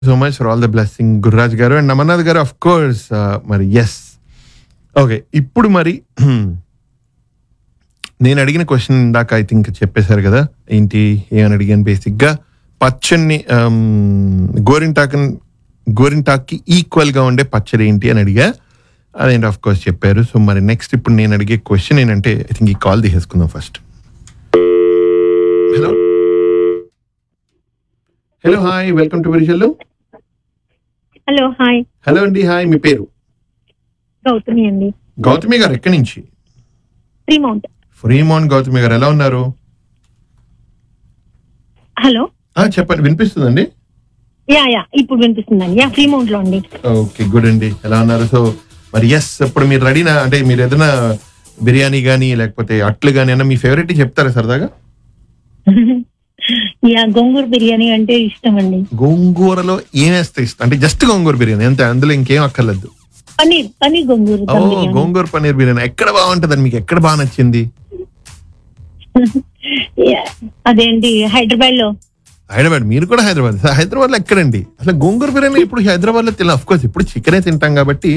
So much for all the blessing Gurraj గారు and Amarnath గారు of course. మరి ఎస్ ఓకే, ఇప్పుడు మరి నేను అడిగిన క్వశ్చన్ ఇందాక ఐ థింక్ చెప్పేశారు కదా, ఏంటి ఏమని అడిగాను. బేసిక్గా పచ్చడిని గోరింటాక్కి ఈక్వల్ గా ఉండే పచ్చడి ఏంటి అని అడిగా. అదేంటి ఆఫ్ కోర్స్ చెప్పారు. సో మరి నెక్స్ట్ ఇప్పుడు నేను అడిగే క్వశ్చన్ ఏంటంటే, ఐ థింక్ ఈ కాల్ తీసేసుకుందాం first. Hello hello hi, welcome to వెరిషల్లు. Hello hi. Hello అండి, హాయ్. మీ పేరు? గౌతమి అండి. గౌతమి గారు ఎక్కడి నుంచి? ఫ్రీమౌంట్. గౌతమి గారు ఎలా ఉన్నారు? హలో చెప్పండి, వినిపిస్తుందండి? యా ఇప్పుడు వినిపిస్తుందండి. యా ఫ్రీమౌంట్ లో అండి. ఓకే, గుడ్ అండి. ఎలా ఉన్నారు? సో మరి ఎస్, ఇప్పుడు మీరు రెడీనా? అంటే మీరు ఏదైనా బిర్యానీ కానీ లేకపోతే అట్లు కానీ అన్న మీ ఫేవరెట్ చెప్తారా సరదాగా? యా గోంగూర బిర్యానీ అంటే ఇష్టం అండి. గోంగూరలో ఏం వేస్తే ఇష్టం? అంటే జస్ట్ గోంగూర బిర్యానీ అంతే, అందులో ఇంకేం అక్కర్లేదు? పన్నీర్ గోంగూర. గోంగూర పన్నీర్ బిర్యానీ ఎక్కడ బాగుంటదండి? మీకు ఎక్కడ బాగా నచ్చింది? అదేంటి హైదరాబాద్ లో. హైదరాబాద్? మీరు కూడా హైదరాబాద్? హైదరాబాద్ లో ఎక్కడండి అసలు గోంగూర బిర్యానీ? ఇప్పుడు హైదరాబాద్ లో తిన్నాం, అఫ్ కోర్స్ ఇప్పుడు చికెనే తింటాం కాబట్టి.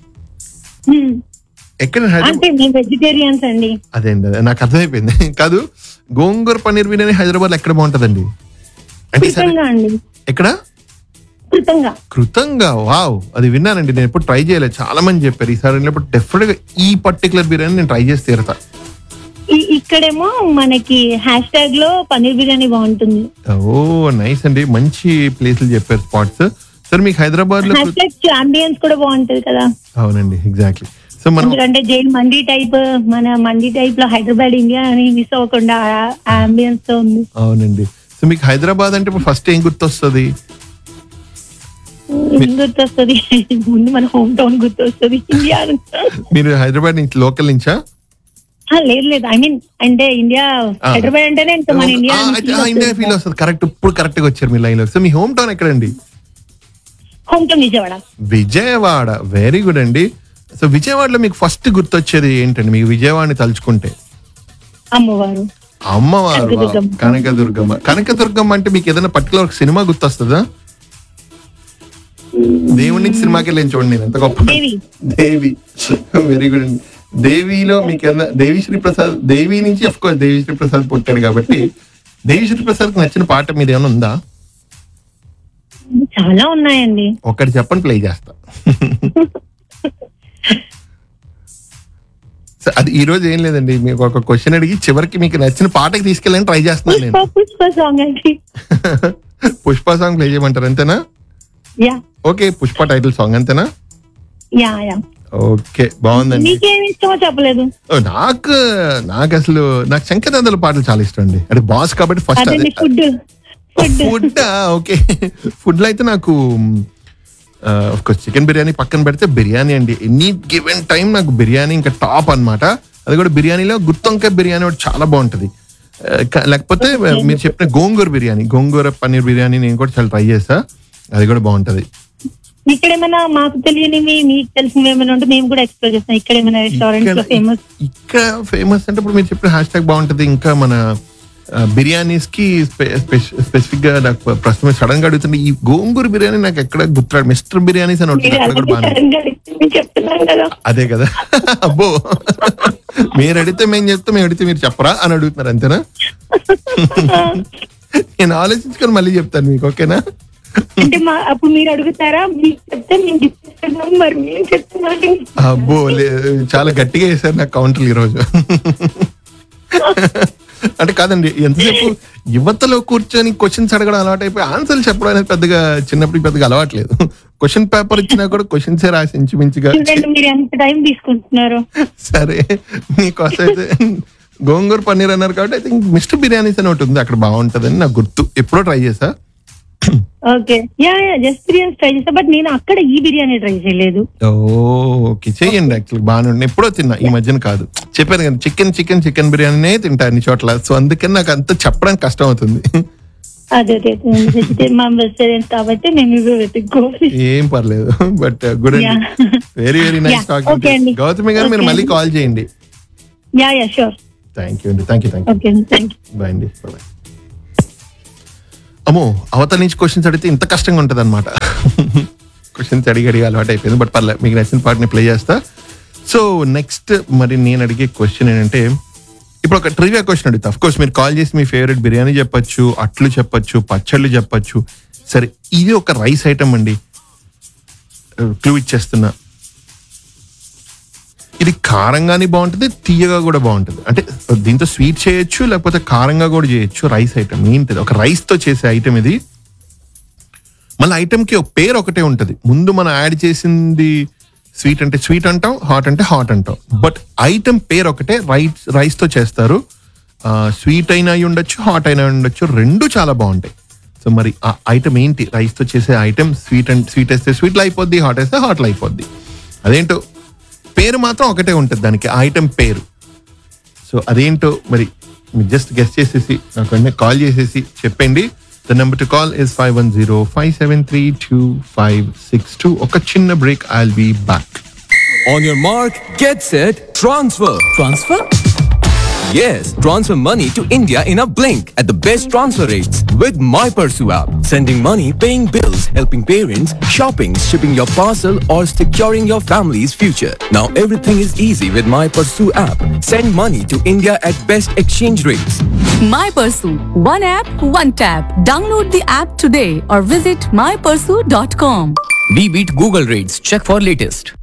ఎక్కడ? వెజిటేరియన్స్ అండి. అదే అండి, నాకు అర్థమైపోయింది. కాదు, గోంగూర పన్నీర్ బిర్యానీ హైదరాబాద్ లో ఎక్కడ బాగుంటదండి? అంటే ఎక్కడ? కృతంగా. వావ్, అది విన్నానండి, నేను ఎప్పుడు ట్రై చేయలేదు. చాలా మంది చెప్పారు. ఈసారి డెఫినెట్ గా ఈ పర్టికులర్ బిర్యానీ నేను ట్రై చేసి తీరతా. ఇక్కడేమో మనకి హ్యాష్ ట్యాగ్ లో పన్నీర్ బిర్యానీ బాగుంటుంది. ఓ నైస్ అండి, మంచి ప్లేసులు చెప్పారు, స్పాట్స్. సార్ మీకు హైదరాబాద్ లో అంబియన్స్ కూడా బాగుంటది కదా? అవునండి, ఎగ్జాక్ట్లీ. సో మనం ఎందుకంటే జైల్ మండీ టైప్, మన మండీ టైప్ లో హైదరాబాద్ ఇండియా అని మిస్ అవ్వకుండా అంబియన్స్ తో ఉంది. అవునండి. సో మీకు హైదరాబాద్ అంటే ఇప్పుడు ఫస్ట్ ఏం గుర్తొస్తుంది? గుర్తొస్తుంది ముందు మన హోమ్ టౌన్ గుర్తొస్తుంది, ఇండియా. మీరు హైదరాబాద్ నుంచి లోకల్ నుంచా? లేదు, ఐ మీన్ అంటే ఇండియా, హైదరాబాద్ అంటేనే ఇంకా మన ఇండియా ఫీల్ వస్తుంది. కరెక్ట్, ఇప్పుడు కరెక్ట్ గా వచ్చారు మీ లైన్ లో. సో మీ హోమ్ టౌన్ ఎక్కడండి? Home town Vijayawada. Vijayawada, very good అండి. సో విజయవాడలో మీకు ఫస్ట్ గుర్తొచ్చేది ఏంటండి? మీకు విజయవాడని తలుచుకుంటే? అమ్మవారు. కనకదుర్గమ్మ. కనకదుర్గమ్మ అంటే మీకు ఏదైనా పర్టికులర్ సినిమా గుర్తొస్తుందా? దేవుడి నుంచి సినిమాకి వెళ్ళి చూడండి, నేను ఎంత గొప్ప. దేవి, వెరీ గుడ్ అండి. దేవిలో మీకు ఏదైనా దేవిశ్రీ ప్రసాద్, దేవి నుంచి అఫ్ కోర్స్ దేవిశ్రీ ప్రసాద్ పుట్టాడు కాబట్టి దేవిశ్రీ ప్రసాద్ నచ్చిన పాట మీద ఏమైనా ఉందా? చాలా ఉన్నాయండి. ఒకటి చెప్పండి, ప్లే చేస్తా. అది ఈ రోజు ఏం లేదండి, మీకు ఒక క్వశ్చన్ అడిగి చివరికి మీకు నచ్చిన పాటకి తీసుకెళ్ళని ట్రై చేస్తున్నాను నేను. పుష్ప సాంగ్ ప్లే చేయమంటారు అంతేనా? ఓకే, పుష్ప టైటిల్ సాంగ్ అంతేనా? ఓకే, బాగుందండి. చెప్పలేదు. నాకు అసలు శంకరదాదాల పాటలు చాలా ఇష్టం అండి. అంటే బాస్ కాబట్టి ఫస్ట్ ఫుడ్. ఓకే, ఫుడ్ లో అయితే నాకు చికెన్ బిర్యానీ పక్కన పెడితే బిర్యానీ అండి. ఎనీ గివెన్ టైం నాకు బిర్యానీ ఇంకా టాప్ అన్నమాట. అది కూడా బిర్యానీలో గుత్తొంకాయ బిర్యానీ ఒకటి చాలా బాగుంటది. లేకపోతే మీరు చెప్పిన గోంగూర బిర్యానీ, గోంగూర పన్నీర్ బిర్యానీ నేను కూడా చాలా ట్రై చేస్తా, అది కూడా బాగుంటది. ఇక్కడ ఏమైనా మాకు తెలియనివి మీకు తెలిసినవి ఏమైనా ఉంటే మేము కూడా ఎక్స్ప్లోర్ చేస్తాం. ఇక్కడ ఏమైనా రెస్టారెంట్ ఫేమస్? ఇక్కడ ఫేమస్ అంటే ఇప్పుడు మీరు చెప్పిన హ్యాష్ ట్యాగ్ బాగుంటది. ఇంకా మన బిర్యానీస్ కి స్పెసిఫిక్ గా నాకు ప్రస్తుతం సడన్ గా అడుగుతుంది, ఈ గోంగూర బిర్యానీ నాకు ఎక్కడ గుర్తురాడు. మిస్టర్ బిర్యానీస్ అని ఉంటుంది, అక్కడ కూడా బాగా. అదే కదా. అబ్బో, మీరు అడిగితే మేము చెప్తాం, మేము అడిగితే మీరు చెప్పరా అని అడుగుతున్నారు అంతేనా? నేను ఆలోచించుకొని మళ్ళీ చెప్తాను మీకు, ఓకేనా? అంటే అప్పుడు మీరు అడుగుతారా, మరి మేము చెప్తున్నాం. అబ్బో, చాలా గట్టిగా వేసారు నాకు కౌంటర్లు ఈ రోజు. అంటే కాదండి, ఎంతసేపు యువతలో కూర్చొని క్వశ్చన్స్ అడగడం అలవాటు అయిపోయి ఆన్సర్లు చెప్పడం అనేది పెద్దగా చిన్నప్పుడు పెద్దగా అలవాట్లేదు. క్వశ్చన్ పేపర్ ఇచ్చినా కూడా క్వశ్చన్స్ రాసి ఇంచుమించుగా. మీరు ఎంత టైం తీసుకుంటున్నారు? సరే, మీకోసం అయితే గోంగూర పన్నీర్ అన్నారు కాబట్టి ఐ థింక్ మిస్టర్ బిర్యానీస్ అని ఒకటి ఉంది, అక్కడ బాగుంటదని నాకు గుర్తు. ఎప్పుడో ట్రై చేసా. ఓకే, జస్ట్ బిర్యానీ ట్రై చేస్తా, బట్ నేను అక్కడ ఈ బిర్యానీ ట్రై చేయలేదు. ఓకే, చెయ్యండి. యాక్చువల్లీ బాగానే ఎప్పుడో తిన్నా, ఈ మధ్యన కాదు. చెప్పాను కదా, చికెన్ బిర్యానీనే తింటా అన్ని చోట్ల. సో అందుకని నాకు అంత చెప్పడానికి కష్టం అవుతుంది. అదే కాబట్టి ఏం పర్లేదు, బట్ గుడ్ అండి. Very very nice talking. Gautami గారు మీరు మళ్ళీ కాల్ చేయండి. షూర్. థ్యాంక్ యూ అండి. Thank you. బాయ్ అండి. బాయ్. అమ్మో, అవతల నుంచి క్వశ్చన్స్ అడిగితే ఇంత కష్టంగా ఉంటుంది అనమాట. క్వశ్చన్స్ అడిగి అలవాటు అయిపోయింది. బట్ పర్లేదు, మీకు నచ్చిన పాటని ప్లే చేస్తా. సో నెక్స్ట్ మరి నేను అడిగే క్వశ్చన్ ఏంటంటే, ఇప్పుడు ఒక ట్రివియా క్వశ్చన్ అడుగుతా. అఫ్ కోర్స్ మీరు కాల్ చేసి మీ ఫేవరెట్ బిర్యానీ చెప్పొచ్చు, అట్లు చెప్పొచ్చు, పచ్చళ్ళు చెప్పొచ్చు. సరే, ఇది ఒక రైస్ ఐటమ్ అండి. క్లూ ఇచ్చేస్తున్నా. ఇది కారంగానే బాగుంటుంది, తీయగా కూడా బాగుంటుంది. అంటే దీంతో స్వీట్ చేయొచ్చు, లేకపోతే కారంగా కూడా చేయొచ్చు. రైస్ ఐటమ్ ఏంటిది? ఒక రైస్ తో చేసే ఐటమ్ ఇది. మళ్ళీ ఐటమ్ కి ఒక పేరు ఒకటే ఉంటుంది. ముందు మనం యాడ్ చేసింది స్వీట్ అంటే స్వీట్ అంటాం, హాట్ అంటే హాట్ అంటాం. బట్ ఐటమ్ పేరు ఒకటే. రైస్ తో చేస్తారు. స్వీట్ అయినా అయి ఉండొచ్చు, హాట్ అయినా ఉండొచ్చు. రెండు చాలా బాగుంటాయి. సో మరి ఆ ఐటమ్ ఏంటి? రైస్ తో చేసే ఐటమ్. స్వీట్ వేస్తే స్వీట్లో అయిపోద్ది, హాట్ వేస్తే హాట్లో అయిపోద్ది. అదేంటో పేరు మాత్రం ఒకటే ఉంటుంది దానికి, ఆ ఐటమ్ పేరు. సో అదేంటో మరి మీరు జస్ట్ గెస్ట్ చేసేసి నాకు వెంటనే కాల్ చేసేసి చెప్పండి. The number to call is 510-573-2562. ఒక చిన్న break, I will be back. On your mark, get set, transfer. Transfer? Yes, transfer money to India in a blink at the best transfer rates with MyPursue app. Sending money, paying bills, helping parents, shopping, shipping your parcel or securing your family's future. Now everything is easy with MyPursue app. Send money to India at best exchange rates. MyPursue. One app, one tap. Download the app today or visit mypursue.com. We beat Google rates. Check for latest.